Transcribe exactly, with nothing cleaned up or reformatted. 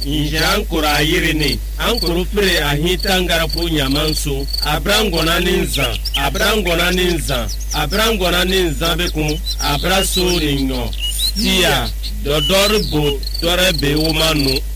inja ankura yirini ankuru fere ahita ngarapu nyamanso abrangona ninza abrangona ninza abrangona ninza bekum abraso ninyo tia dodor bo dore be womanu